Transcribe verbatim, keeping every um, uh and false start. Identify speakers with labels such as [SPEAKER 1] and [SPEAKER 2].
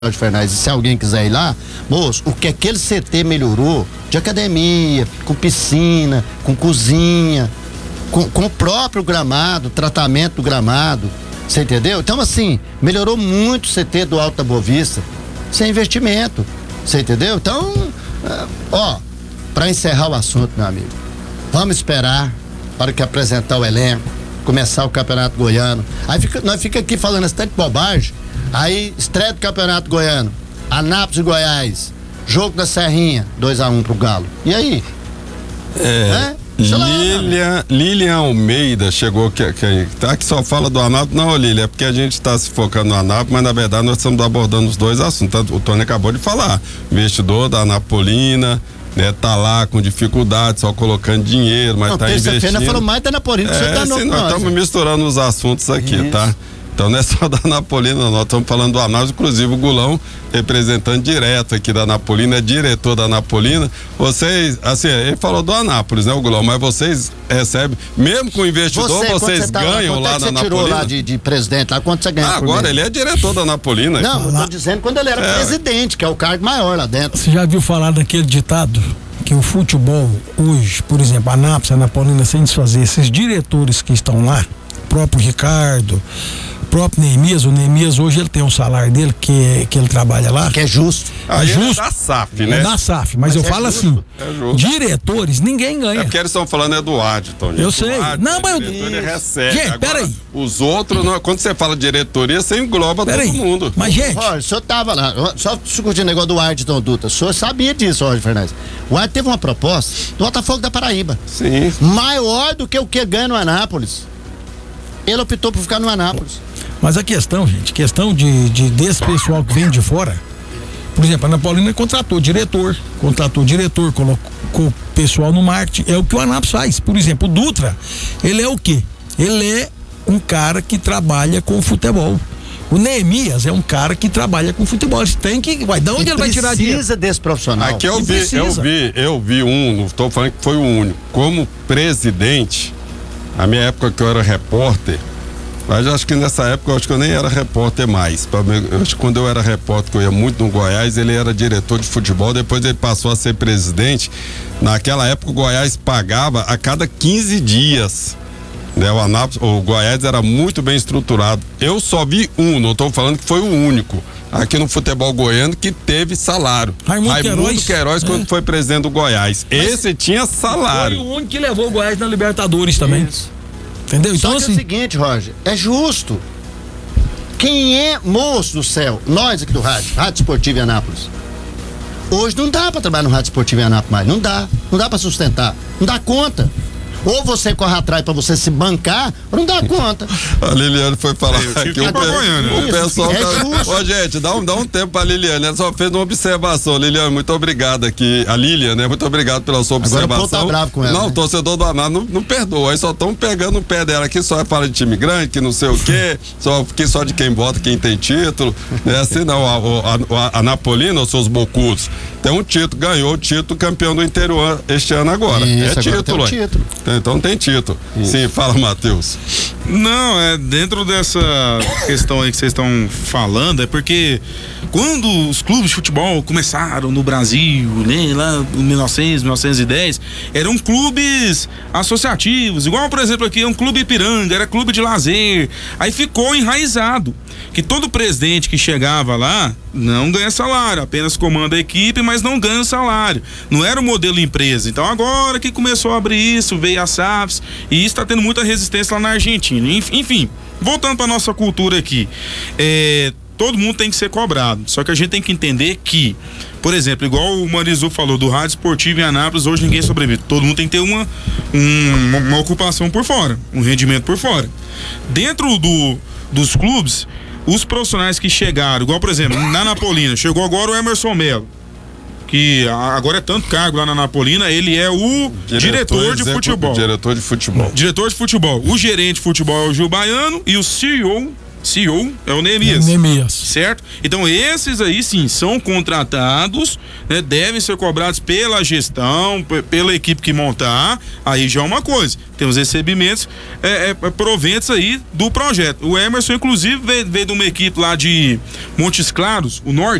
[SPEAKER 1] Fernandes, se alguém quiser ir lá, moço, o que aquele C T melhorou de academia, com piscina, com cozinha, com, com o próprio gramado, tratamento do gramado, você entendeu? Então, assim, melhorou muito o C T do Alto da Boa Vista, sem investimento, você entendeu? Então, ó, para encerrar o assunto, meu amigo, vamos esperar para que apresentar o elenco, começar o Campeonato Goiano. Aí fica, nós fica aqui falando essa tanta bobagem. Aí, estreia do Campeonato Goiano, Anápolis e Goiás, jogo da Serrinha, dois a um pro Galo. E aí?
[SPEAKER 2] É, Lilian, Lilian Almeida chegou, que, que, tá, que só fala do Anápolis. Não, Lilian, é porque a gente está se focando no Anápolis, mas na verdade nós estamos abordando os dois assuntos. O Tony acabou de falar, investidor da Anapolina, né, tá lá com dificuldade, só colocando dinheiro, mas não, tá investindo.
[SPEAKER 1] Terça-feira falou mais da Anapolina,
[SPEAKER 2] é,
[SPEAKER 1] você tá no
[SPEAKER 2] sim, nós estamos misturando os assuntos aqui, isso. Tá? Então não é só da Anapolina, nós estamos falando do Anápolis, inclusive o Gulão, representante direto aqui da Anapolina, é diretor da Anapolina. Vocês, assim, ele falou do Anápolis, né, o Gulão, mas vocês recebem, mesmo com o investidor, você, vocês você ganham lá, lá na Anapolina. Você tirou lá de, de presidente, lá quanto você ganha? Ah, agora ele é diretor da Anapolina.
[SPEAKER 1] Não, eu tô dizendo quando ele era é. presidente, que é o cargo maior lá dentro.
[SPEAKER 3] Você já viu falar daquele ditado? Que o futebol hoje, por exemplo, a Anápolis, a Anapolina, sem desfazer, esses diretores que estão lá, o próprio Ricardo, o próprio Neemias, o Neemias hoje ele tem um salário dele que, que ele trabalha lá.
[SPEAKER 1] Que é justo.
[SPEAKER 2] Aí
[SPEAKER 3] é justo.
[SPEAKER 2] É da S A F, né?
[SPEAKER 3] É da S A F, mas, mas eu é falo justo. assim, é justo. Diretores, ninguém ganha.
[SPEAKER 2] É porque eles estão falando é do Adton.
[SPEAKER 3] Eu sei.
[SPEAKER 2] Adton,
[SPEAKER 3] não, mas
[SPEAKER 2] eu... ele recebe.
[SPEAKER 3] Gente, peraí.
[SPEAKER 2] Os outros, não, quando você fala diretoria, você engloba pera todo aí. mundo.
[SPEAKER 3] Mas, gente...
[SPEAKER 1] Olha, o senhor tava lá, só discutindo o negócio do Adton Dutra, o senhor sabia disso, Roger Fernandes. O Adton teve uma proposta do Botafogo da Paraíba.
[SPEAKER 2] Sim.
[SPEAKER 1] Maior do que o que ganha no Anápolis. Ele optou por ficar no Anápolis.
[SPEAKER 3] Mas a questão, gente, questão de, de desse pessoal que vem de fora, por exemplo, a Anapolina contratou diretor, contratou diretor, colocou o pessoal no marketing, é o que o Anápolis faz. Por exemplo, o Dutra, ele é o quê? Ele é um cara que trabalha com futebol. O Neemias é um cara que trabalha com futebol. Ele tem que. Vai, de onde ele, ele vai tirar dinheiro?
[SPEAKER 1] Precisa desse profissional.
[SPEAKER 2] Aqui eu vi, eu vi, eu vi um, não estou falando que foi o único. Como presidente, na minha época que eu era repórter, mas acho que nessa época eu acho que eu nem era repórter mais. Eu acho que quando eu era repórter, que eu ia muito no Goiás, ele era diretor de futebol, depois ele passou a ser presidente. Naquela época o Goiás pagava a cada quinze dias. Né, o Anápolis, o Goiás era muito bem estruturado. Eu só vi um, não estou falando que foi o único aqui no futebol goiano que teve salário.
[SPEAKER 3] Raimundo,
[SPEAKER 2] Raimundo Queiroz, Queiroz é. quando foi presidente do Goiás. Mas esse tinha salário.
[SPEAKER 3] Foi o único que levou o Goiás na Libertadores também. Isso. Entendeu? Então,
[SPEAKER 1] só que assim... é o seguinte, Roger, é justo. Quem é, moço do céu, nós aqui do rádio, Rádio Esportivo em Anápolis, hoje não dá para trabalhar no Rádio Esportivo em Anápolis mais, não dá, não dá para sustentar, não dá conta. Ou você corre atrás pra você se bancar, ou não dá conta.
[SPEAKER 2] A Liliane foi falar aqui, o, pe- o pessoal
[SPEAKER 1] é
[SPEAKER 2] tá... Ô, gente, dá um, dá um tempo pra Liliane, ela só fez uma observação. Liliane, muito obrigado aqui. A Liliane, né? Muito obrigado pela sua observação.
[SPEAKER 1] Agora o povo tá bravo com ela.
[SPEAKER 2] Não,
[SPEAKER 1] né?
[SPEAKER 2] o torcedor do Anápolis não, não perdoa, aí só estão pegando o pé dela aqui, só fala de time grande, que não sei o quê, só, que só de quem vota, quem tem título. Não é assim não, a, a, a Anapolina, os seus bocudos, tem um título, ganhou o título campeão do interior este ano agora.
[SPEAKER 1] Isso,
[SPEAKER 2] é
[SPEAKER 1] agora
[SPEAKER 2] título,
[SPEAKER 1] tem um título.
[SPEAKER 2] Então tem título. Isso. Sim, fala, Matheus.
[SPEAKER 4] Não, é dentro dessa questão aí que vocês estão falando, é porque quando os clubes de futebol começaram no Brasil, né, lá em mil e novecentos, mil novecentos e dez, eram clubes associativos, igual, por exemplo, aqui é um clube Ipiranga, era clube de lazer, aí ficou enraizado que todo presidente que chegava lá não ganha salário, apenas comanda a equipe, mas não ganha salário. Não era o modelo empresa. Então agora que começou a abrir isso, veio a S A Fs, e isso está tendo muita resistência lá na Argentina. Enfim, voltando para nossa cultura aqui, é, todo mundo tem que ser cobrado. Só que a gente tem que entender que, por exemplo, igual o Marizu falou do Rádio Esportivo em Anápolis, hoje ninguém sobrevive. Todo mundo tem que ter uma, uma, uma ocupação por fora, um rendimento por fora. Dentro do, dos clubes, os profissionais que chegaram, igual por exemplo, na Anapolina, chegou agora o Emerson Melo, que agora é tanto cargo lá na Anapolina, ele é o diretor, diretor de futebol.
[SPEAKER 2] Diretor de futebol.
[SPEAKER 4] Diretor de futebol. O gerente de futebol é o Gil Baiano e o C E O C E O é o Neemias.
[SPEAKER 3] É o Neemias.
[SPEAKER 4] Certo? Então esses aí sim são contratados, né? Devem ser cobrados pela gestão, p- pela equipe que montar. Aí já é uma coisa. Tem os recebimentos, é, é, proventos aí do projeto. O Emerson, inclusive, veio, veio de uma equipe lá de Montes Claros, o Norte.